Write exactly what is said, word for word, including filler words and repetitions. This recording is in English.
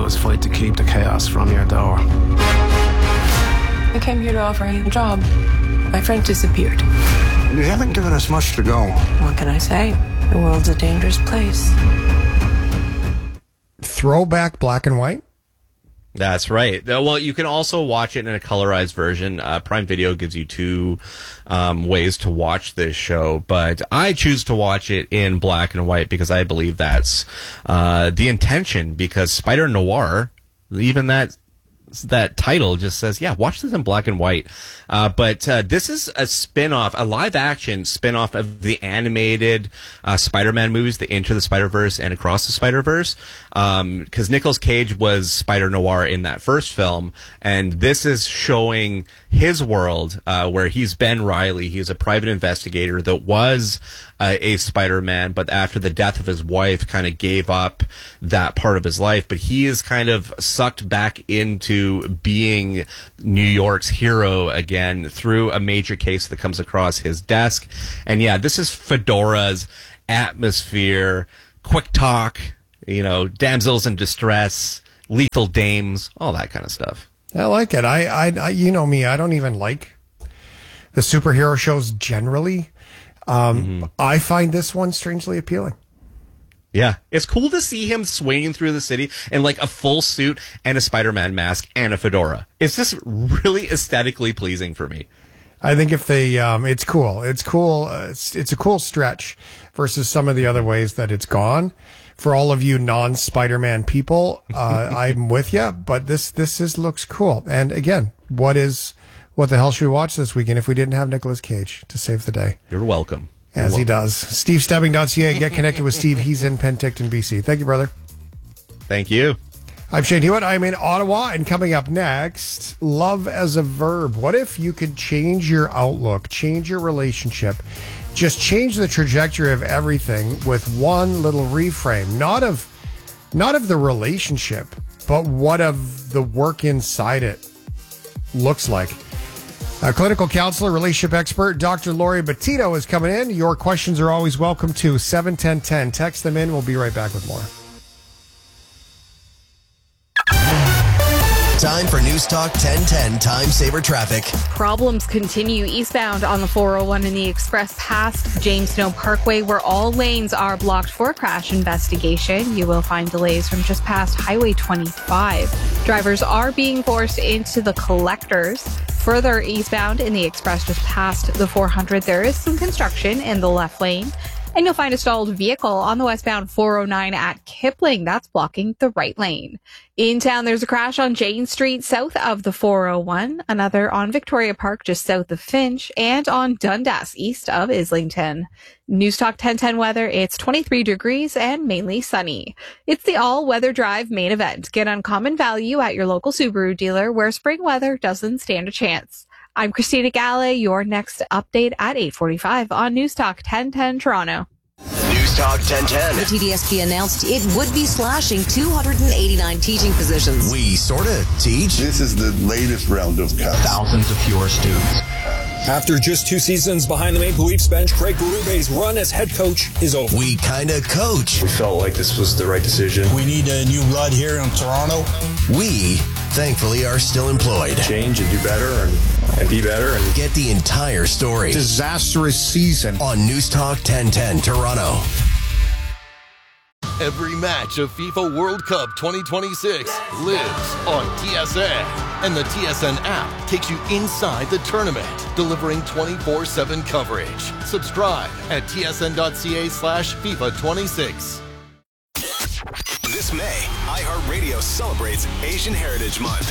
always fight to keep the chaos from your door. I came here to offer you a job. My friend disappeared. You haven't given us much to go. What can I say? The world's a dangerous place. Throwback black and white? That's right. Well, you can also watch it in a colorized version. Uh, Prime Video gives you two um, ways to watch this show, but I choose to watch it in black and white because I believe that's uh, the intention, because Spider Noir, even that that title just says, yeah, watch this in black and white. Uh, but uh, this is a spin-off, a live-action spin-off of the animated uh, Spider-Man movies, the Into the Spider-Verse and Across the Spider-Verse, um, because Nicolas Cage was Spider Noir in that first film, and this is showing his world, uh, where he's Ben Reilly. He's a private investigator that was uh, a Spider-Man, but after the death of his wife, kind of gave up that part of his life. But he is kind of sucked back into being New York's hero again through a major case that comes across his desk. And yeah, this is Fedora's atmosphere, quick talk, you know, damsels in distress, lethal dames, all that kind of stuff. I like it. I, I, I you know me, I don't even like the superhero shows generally. Um, mm-hmm. I find this one strangely appealing. Yeah, it's cool to see him swinging through the city in like a full suit and a Spider-Man mask and a fedora. It's just really aesthetically pleasing for me. I think if they, um, it's cool. It's cool. Uh, it's, it's a cool stretch versus some of the other ways that it's gone. For all of you non-Spider-Man people, uh, I'm with you, but this, this is, looks cool. And again, what is, what the hell should we watch this weekend if we didn't have Nicolas Cage to save the day? You're welcome. As You're welcome. he does. Steve Stebbing dot C A. Get connected with Steve. He's in Penticton, B C. Thank you, brother. Thank you. I'm Shane Hewitt. I'm in Ottawa, and coming up next, love as a verb. What if you could change your outlook, change your relationship, just change the trajectory of everything with one little reframe, not of not of the relationship, but what of the work inside it looks like. A clinical counselor, relationship expert, Doctor Lori Bettino is coming in. Your questions are always welcome to seven ten ten. Text them in. We'll be right back with more. Time for News Talk ten ten Time Saver Traffic. Problems continue eastbound on the four oh one in the express past James Snow Parkway, where all lanes are blocked for crash investigation. You will find delays from just past Highway twenty-five. Drivers are being forced into the collectors. Further eastbound in the express just past the four hundred, there is some construction in the left lane. And you'll find a stalled vehicle on the westbound four oh nine at Kipling. That's blocking the right lane. In town, there's a crash on Jane Street south of the four oh one, another on Victoria Park just south of Finch, and on Dundas east of Islington. News Talk ten ten weather, it's twenty-three degrees and mainly sunny. It's the all-weather drive main event. Get uncommon value at your local Subaru dealer where spring weather doesn't stand a chance. I'm Christina Galley. Your next update at eight forty-five on News Talk ten ten Toronto. News Talk ten ten. The T D S P announced it would be slashing two hundred eighty-nine teaching positions. We sorta teach. This is the latest round of cuts. Thousands of fewer students. After just two seasons behind the Maple Leafs bench, Craig Berube's run as head coach is over. We kinda coach. We felt like this was the right decision. We need a new blood here in Toronto. We, thankfully, are still employed. Change and do better and, and be better. And get the entire story. Disastrous season. On News Talk ten ten Toronto. Every match of FIFA World Cup twenty twenty-six lives on T S N. And the T S N app takes you inside the tournament, delivering twenty-four seven coverage. Subscribe at tsn.ca slash FIFA 26. This May, iHeartRadio celebrates Asian Heritage Month.